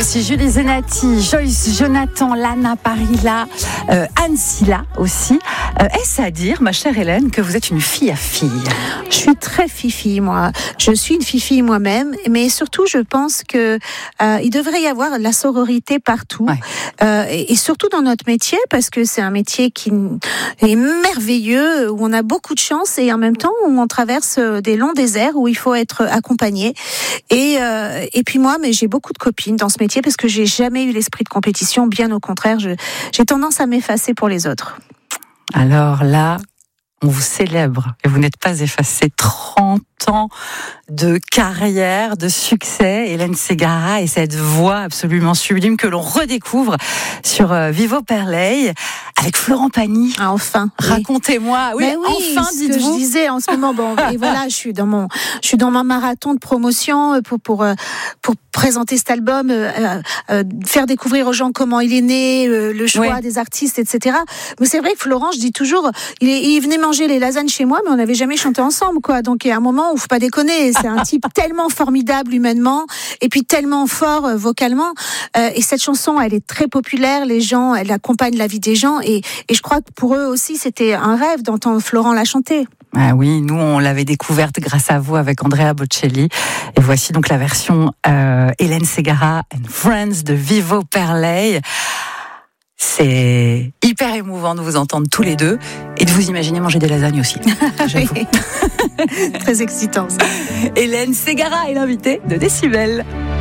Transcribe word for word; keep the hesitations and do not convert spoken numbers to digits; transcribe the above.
aussi Julie Zenati, Joyce Jonathan, Lana Parilla, euh, Anne Silla aussi. Euh, est-ce à dire, ma chère Hélène, que vous êtes une fille à fille? Je suis très fifi, moi. Je suis une fifi moi-même, mais surtout, je pense que euh, il devrait y avoir de la sororité partout, ouais. euh, et, et surtout dans notre métier, parce que c'est un métier qui est merveilleux, où on a beaucoup de chance, et en même temps où on traverse des longs déserts où il faut être accompagné. Et, euh, et puis moi, mais j'ai beaucoup de copines dans ce métier parce que j'ai jamais eu l'esprit de compétition. Bien au contraire, je, j'ai tendance à m'effacer pour les autres. Alors là, on vous célèbre et vous n'êtes pas effacé. trente ans de carrière, de succès, Hélène Ségara, et cette voix absolument sublime que l'on redécouvre sur euh, Vivo Perley avec Florent Pagny. Ah, enfin. Racontez-moi. Oui, oui, enfin, ce dites-vous. que je disais en ce moment. Bon, et voilà, je suis dans mon, je suis dans mon marathon de promotion pour pour pour présenter cet album, euh, euh, faire découvrir aux gens comment il est né, euh, le choix oui. des artistes, et cetera. Mais c'est vrai que Florent, je dis toujours, il, est, il venait manger les lasagnes chez moi, mais on n'avait jamais chanté ensemble, quoi. Donc il y a un moment où faut pas déconner. C'est un type tellement formidable humainement, et puis tellement fort euh, vocalement. Euh, et cette chanson, elle est très populaire. Les gens, elle accompagne la vie des gens, et, et je crois que pour eux aussi, c'était un rêve d'entendre Florent la chanter. Ah oui, nous on l'avait découverte grâce à vous avec Andrea Bocelli. Et voici donc la version euh, Hélène Ségara and Friends de Vivo Perley. C'est hyper émouvant de vous entendre tous les deux et de vous imaginer manger des lasagnes aussi. Très excitant ça. Hélène Ségara est l'invitée de Décibel.